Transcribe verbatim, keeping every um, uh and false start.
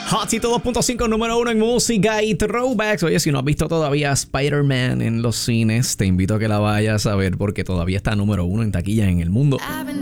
Hot City dos punto cinco, número uno en música y throwbacks. Oye, si no has visto todavía Spider-Man en los cines, te invito a que la vayas a ver porque todavía está número uno en taquilla en el mundo.